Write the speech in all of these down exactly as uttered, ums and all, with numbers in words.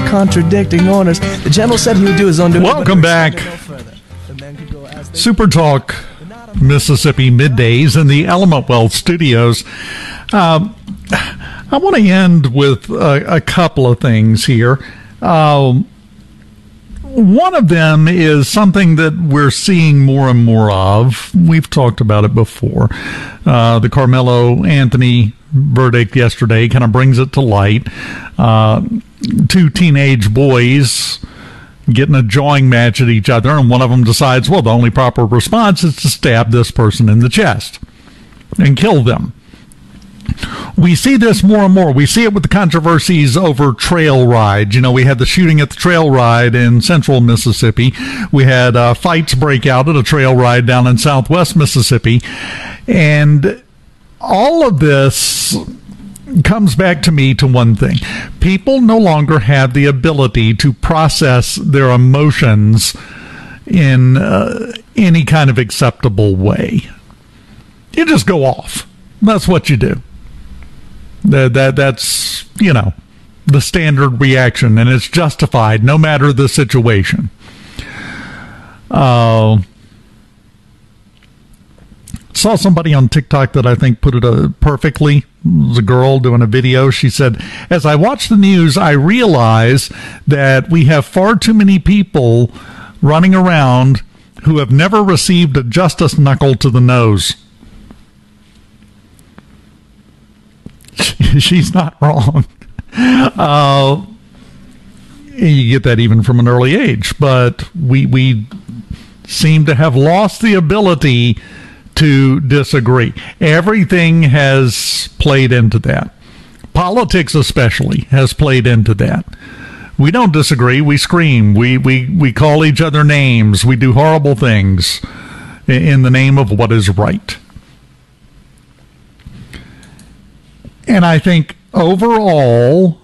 contradicting orders. The general said he would do his own duty. Welcome back. Super Talk Mississippi Middays in the Element Wealth Studios. Um, I want to end with a, a couple of things here. Um, one of them is something that we're seeing more and more of. We've talked about it before. Uh, the Carmelo Anthony verdict yesterday kind of brings it to light. Uh, two teenage boys getting a jawing match at each other, and one of them decides, well, the only proper response is to stab this person in the chest and kill them. We see this more and more. We see it with the controversies over trail rides. You know, we had the shooting at the trail ride in central Mississippi. We had uh, fights break out at a trail ride down in southwest Mississippi. And all of this comes back to me to one thing. People no longer have the ability to process their emotions in uh, any kind of acceptable way. You just go off. That's what you do. That, that that's, you know, the standard reaction, and it's justified no matter the situation. Uh, saw somebody on TikTok that I think put it uh, perfectly. It was a girl doing a video. She said, as I watch the news, I realize that we have far too many people running around who have never received a justice knuckle to the nose. She's not wrong. Uh, you get that even from an early age, but we we seem to have lost the ability to disagree. Everything has played into that. Politics especially has played into that. We don't disagree. We scream. We, we, we call each other names. We do horrible things in the name of what is right. And I think overall,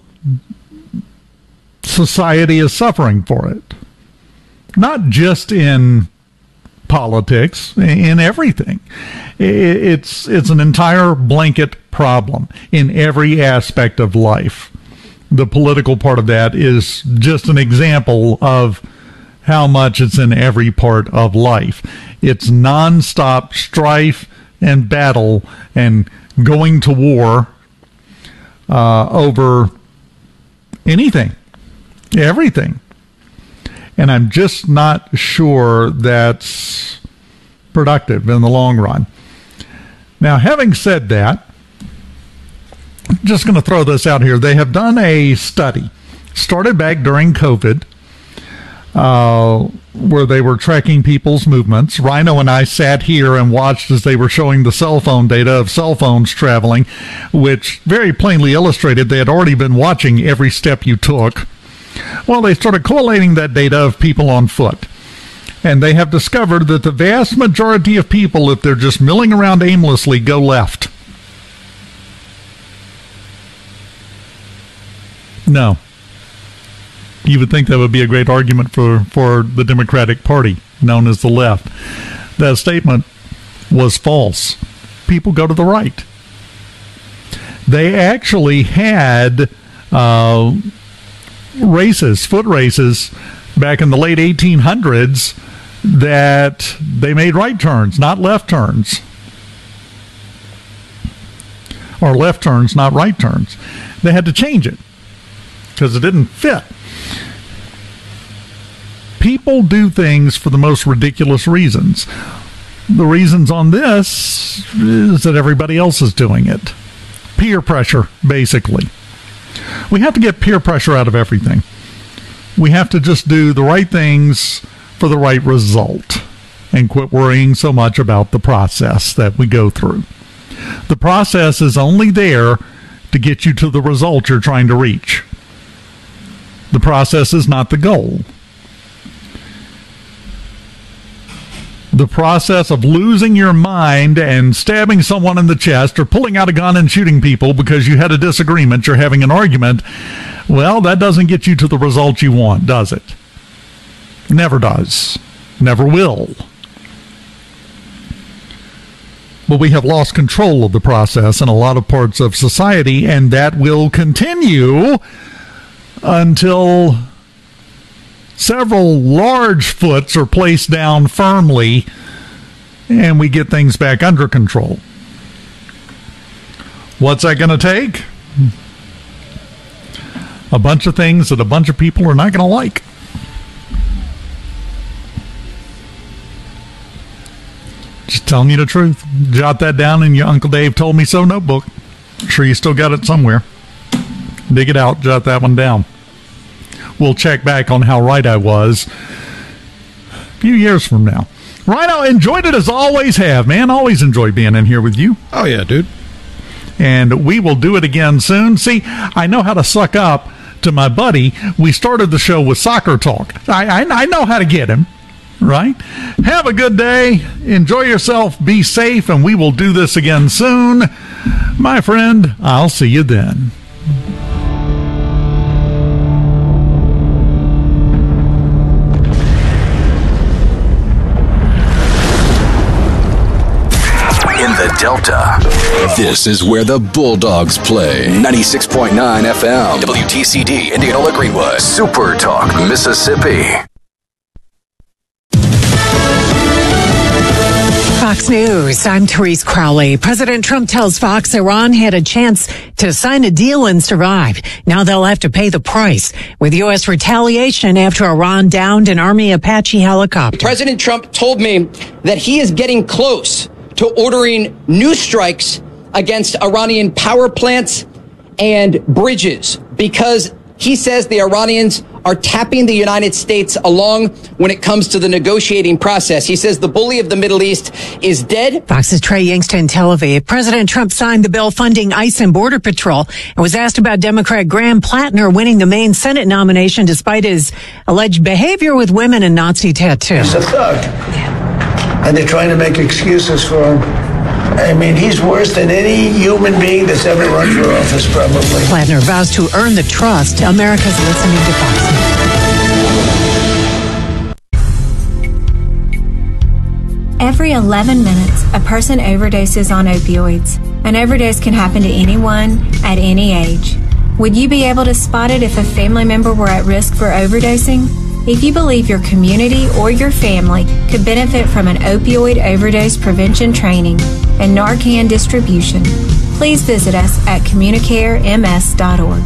society is suffering for it. Not just in politics, in everything. It's it's an entire blanket problem in every aspect of life. The political part of that is just an example of how much it's in every part of life. It's nonstop strife and battle and going to war uh, over anything, everything. And I'm just not sure that's productive in the long run. Now, having said that, I'm just going to throw this out here. They have done a study, started back during COVID, uh, where they were tracking people's movements. Rhino and I sat here and watched as they were showing the cell phone data of cell phones traveling, which very plainly illustrated they had already been watching every step you took. Well, they started collating that data of people on foot. And they have discovered that the vast majority of people, if they're just milling around aimlessly, go left. No. You would think that would be a great argument for, for the Democratic Party, known as the left. That statement was false. People go to the right. They actually had uh, races, foot races, back in the late eighteen hundreds that they made right turns, not left turns. Or left turns, not right turns. They had to change it because it didn't fit. People do things for the most ridiculous reasons. The reasons on this is that everybody else is doing it. Peer pressure, basically. We have to get peer pressure out of everything. We have to just do the right things for the right result and quit worrying so much about the process that we go through. The process is only there to get you to the result you're trying to reach. The process is not the goal. The process of losing your mind and stabbing someone in the chest or pulling out a gun and shooting people because you had a disagreement, you're having an argument, well, that doesn't get you to the result you want, does it? Never does. Never will. But we have lost control of the process in a lot of parts of society, and that will continue until several large foots are placed down firmly and we get things back under control. What's that going to take? A bunch of things that a bunch of people are not going to like. Just telling you the truth. Jot that down in your Uncle Dave Told Me So notebook. I'm sure you still got it somewhere. Dig it out. Jot that one down. We'll check back on how right I was a few years from now. Rhino, enjoyed it as always have, man. Always enjoy being in here with you. Oh, yeah, dude. And we will do it again soon. See, I know how to suck up to my buddy. We started the show with soccer talk. I, I, I know how to get him. Right? Have a good day. Enjoy yourself. Be safe. And we will do this again soon. My friend, I'll see you then. In the Delta, this is where the Bulldogs play. ninety-six point nine F M, W T C D, Indianola Greenwood, Super Talk, Mississippi. Fox News, I'm Therese Crowley. President Trump tells Fox Iran had a chance to sign a deal and survive. Now they'll have to pay the price with U S retaliation after Iran downed an Army Apache helicopter. President Trump told me that he is getting close to ordering new strikes against Iranian power plants and bridges because he says the Iranians are tapping the United States along when it comes to the negotiating process. He says the bully of the Middle East is dead. Fox's Trey Yingster in Tel Aviv. President Trump signed the bill funding ICE and Border Patrol and was asked about Democrat Graham Plattner winning the Maine Senate nomination despite his alleged behavior with women and Nazi tattoos. He's a thug. Yeah. And they're trying to make excuses for him. I mean, he's worse than any human being that's ever run for office, probably. Plattner vows to earn the trust. America's listening to Fox News. Every eleven minutes, a person overdoses on opioids. An overdose can happen to anyone at any age. Would you be able to spot it if a family member were at risk for overdosing? If you believe your community or your family could benefit from an opioid overdose prevention training and Narcan distribution, please visit us at communicare m s dot org.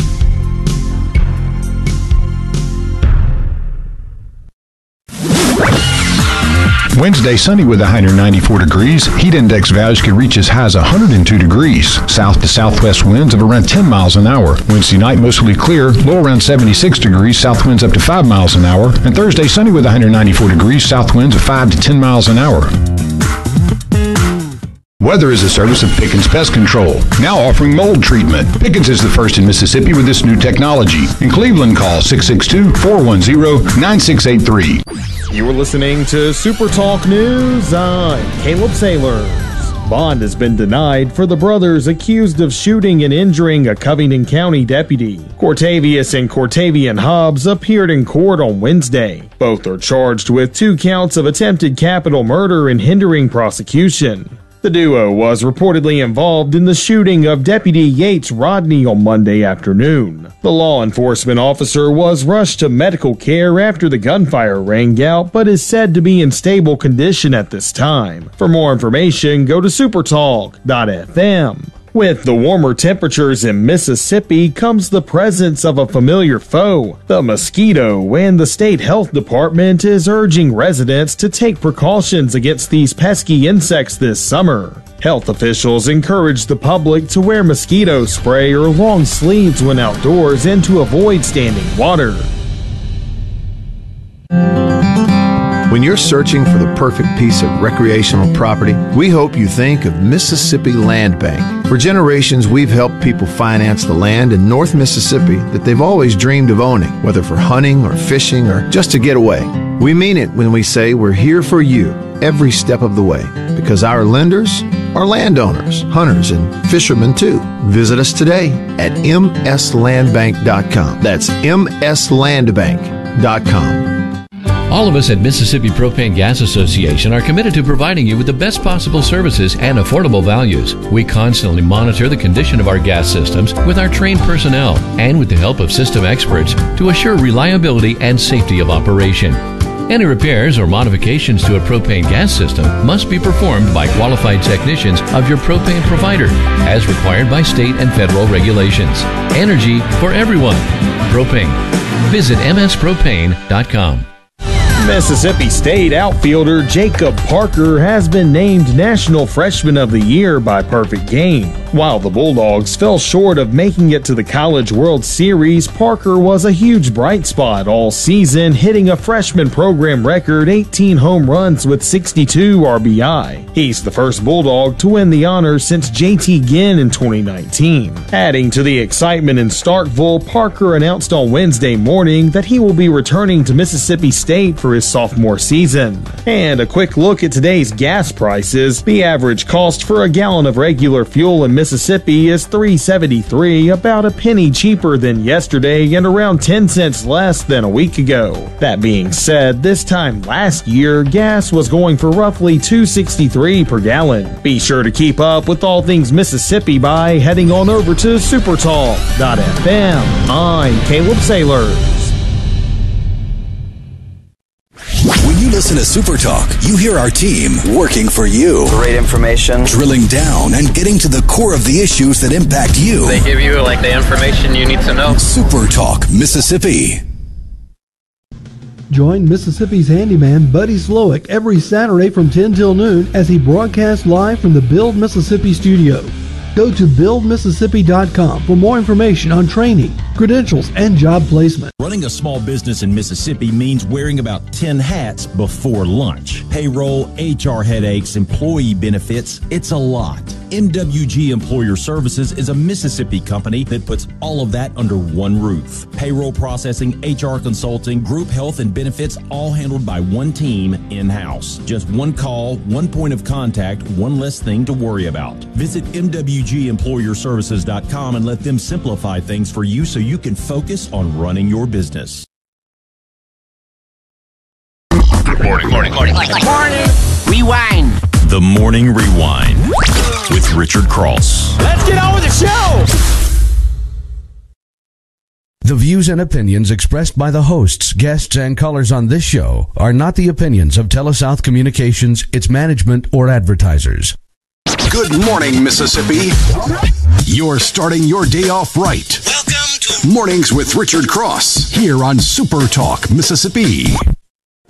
Wednesday, sunny with a high near ninety-four degrees. Heat index values could reach as high as one hundred two degrees. South to southwest winds of around ten miles an hour. Wednesday night, mostly clear, low around seventy-six degrees. South winds up to five miles an hour. And Thursday, sunny with a high near ninety-four degrees. South winds of five to ten miles an hour. Weather is a service of Pickens Pest Control, now offering mold treatment. Pickens is the first in Mississippi with this new technology. In Cleveland, call six six two, four one zero, nine six eight three. You're listening to Super Talk News. I'm Caleb Sailors. Bond has been denied for the brothers accused of shooting and injuring a Covington County deputy. Cortavius and Cortavian Hobbs appeared in court on Wednesday. Both are charged with two counts of attempted capital murder and hindering prosecution. The duo was reportedly involved in the shooting of Deputy Yates Rodney on Monday afternoon. The law enforcement officer was rushed to medical care after the gunfire rang out, but is said to be in stable condition at this time. For more information, go to supertalk dot f m. With the warmer temperatures in Mississippi comes the presence of a familiar foe, the mosquito, and the state health department is urging residents to take precautions against these pesky insects this summer. Health officials encourage the public to wear mosquito spray or long sleeves when outdoors and to avoid standing water. When you're searching for the perfect piece of recreational property, we hope you think of Mississippi Land Bank. For generations, we've helped people finance the land in North Mississippi that they've always dreamed of owning, whether for hunting or fishing or just to get away. We mean it when we say we're here for you every step of the way, because our lenders are landowners, hunters, and fishermen too. Visit us today at m s land bank dot com. That's m s land bank dot com. All of us at Mississippi Propane Gas Association are committed to providing you with the best possible services and affordable values. We constantly monitor the condition of our gas systems with our trained personnel and with the help of system experts to assure reliability and safety of operation. Any repairs or modifications to a propane gas system must be performed by qualified technicians of your propane provider, as required by state and federal regulations. Energy for everyone. Propane. Visit m s propane dot com. Mississippi State outfielder Jacob Parker has been named National Freshman of the Year by Perfect Game. While the Bulldogs fell short of making it to the College World Series, Parker was a huge bright spot all season, hitting a freshman program record eighteen home runs with sixty-two R B I. He's the first Bulldog to win the honor since J T Ginn in twenty nineteen. Adding to the excitement in Starkville, Parker announced on Wednesday morning that he will be returning to Mississippi State for his sophomore season. And a quick look at today's gas prices. The average cost for a gallon of regular fuel in Mississippi is three dollars and seventy-three cents, about a penny cheaper than yesterday and around ten cents less than a week ago. That being said, this time last year, gas was going for roughly two dollars and sixty-three cents per gallon. Be sure to keep up with all things Mississippi by heading on over to supertalk dot f m. I'm Caleb Sailors. When you listen to Super Talk, you hear our team working for you. Great information. Drilling down and getting to the core of the issues that impact you. They give you like the information you need to know. Super Talk Mississippi. Join Mississippi's handyman Buddy Slowick every Saturday from ten till noon as he broadcasts live from the Build Mississippi studio. Go to build mississippi dot com for more information on training, credentials, and job placement. Running a small business in Mississippi means wearing about ten hats before lunch. Payroll, H R headaches, employee benefits, it's a lot. M W G Employer Services is a Mississippi company that puts all of that under one roof. Payroll processing, H R consulting, group health and benefits, all handled by one team in-house. Just one call, one point of contact, one less thing to worry about. Visit M W G employer services dot com and let them simplify things for you so you can focus on running your business. Good morning, morning, morning. Morning. Rewind. The Morning Rewind with Richard Cross. Let's get on with the show. The views and opinions expressed by the hosts, guests, and callers on this show are not the opinions of TeleSouth Communications, its management, or advertisers. Good morning, Mississippi. You're starting your day off right. Welcome to Mornings with Richard Cross here on Super Talk Mississippi.